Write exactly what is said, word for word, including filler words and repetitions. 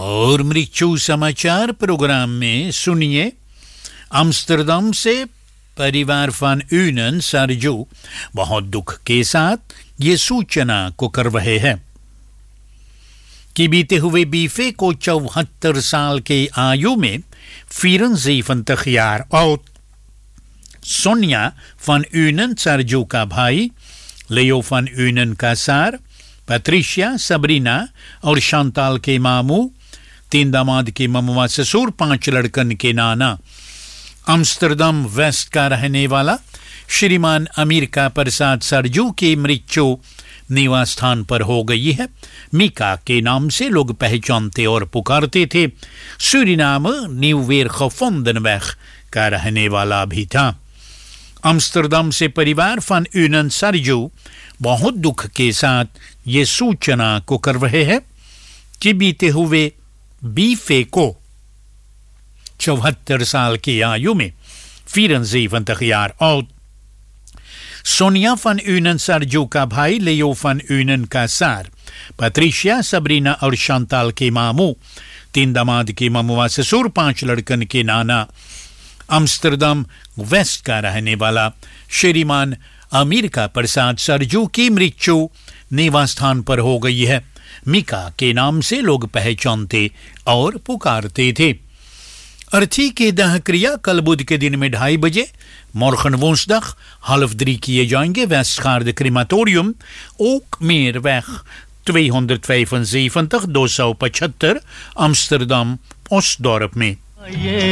और मृत्यु समाचार प्रोग्राम में सुनिए आम्स्टरडम से परिवार van Unen सरजू बहुत दुख के साथ ये सूचना को कर रहे हैं कि बीते हुए बीफे को चौहत्तर साल के आयु में Vierenzeventiger jaar oud Sonia van Unen Sarju का भाई लियो van Unen का सार पैट्रिशिया सबरीना और शांताल के मामू तीन दामाद के ममुआ ससुर पांच लड़कन के नाना आम्स्टरडम वेस्ट का रहने वाला श्रीमान अमेरिका प्रसाद सरजू की मृत्यु निवास स्थान पर हो गई है। मीका के नाम से लोग पहचानते और पुकारते थे। सूरीनाम न्यूवेरगevondenweg का रहने वाला भी था। आम्स्टरडम से परिवार van Unen सरजू बहुत दुख के साथ ये सूचना को कर रहे हैं कि बीते हुए बीफे को चौहत्तर साल की आयु में Vierenzeventiger jaar oud Sonia van Unen Sarju का भाई लियो van Unen का सार पैट्रिशिया सबरीना और शांताल के मामू तीन दामाद के ममुआ ससुर पांच लड़कन के नाना आम्स्टरडम वेस्ट का रहने वाला श्रीमान अमेरिका प्रसाद सरजू की मृत्यु निवास स्थान पर हो गई है। मीका के नाम से लोग पहचानते और पुकारते थे। अर्थी के दह क्रिया कल बुध के दिन में ढाई बजे morgen woensdag half drie किए जाएंगे Westergaard क्रिमाटोरियम ओकमेerweg tweehonderdvijfenzeventig tweehonderdvijfenzeventig Amsterdam Osdorp में।